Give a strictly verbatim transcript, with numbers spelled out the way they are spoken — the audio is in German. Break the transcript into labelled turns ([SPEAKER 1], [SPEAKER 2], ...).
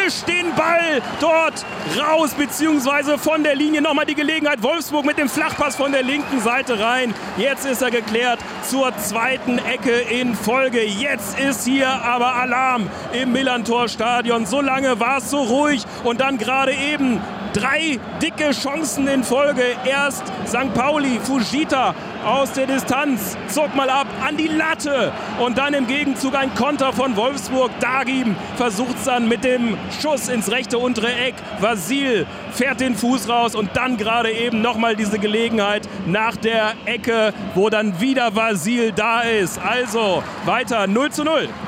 [SPEAKER 1] fischt den Ball dort raus, beziehungsweise von der Linie nochmal die Gelegenheit. Wolfsburg mit dem Flachpass von der linken Seite rein. Jetzt ist er geklärt zur zweiten Ecke in Folge. Jetzt ist hier aber Alarm im Millerntor-Stadion. So lange war es so ruhig und dann gerade eben drei dicke Chancen in Folge. Erst Sankt Pauli, Fujita aus der Distanz, zog mal ab an die Latte und dann im Gegenzug ein Konter von Wolfsburg. Dagim versucht es dann mit dem Schuss ins rechte untere Eck. Vasil fährt den Fuß raus und dann gerade eben nochmal diese Gelegenheit nach der Ecke, wo dann wieder Vasil da ist. Also weiter null zu null.